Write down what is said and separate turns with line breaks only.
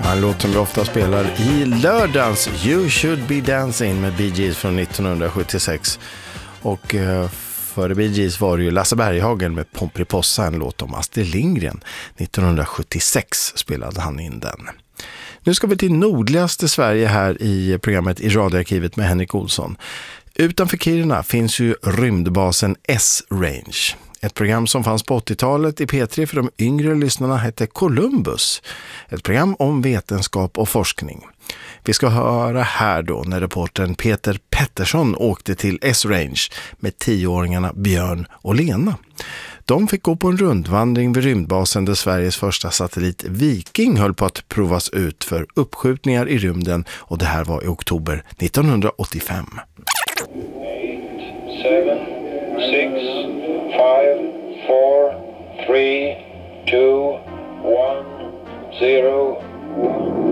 En låt som vi ofta spelar i lördags, You Should Be Dancing med Bee Gees från 1976. Och före Bee Gees var det ju Lasse Berghagen med Pomperipossa, en låt om Astrid Lindgren. 1976 spelade han in den. Nu ska vi till nordligaste Sverige här i programmet i radioarkivet med Henrik Olsson. Utanför Kiruna finns ju rymdbasen S-Range. Ett program som fanns på 80-talet i P3 för de yngre lyssnarna hette Columbus. Ett program om vetenskap och forskning. Vi ska höra här då när reportern Peter Pettersson åkte till S-Range med 10-åringarna Björn och Lena. De fick gå på en rundvandring vid rymdbasen där Sveriges första satellit Viking höll på att provas ut för uppskjutningar i rymden, och det här var i oktober 1985.
8, 7, 6, 5, 4, 3, 2, 1, 0.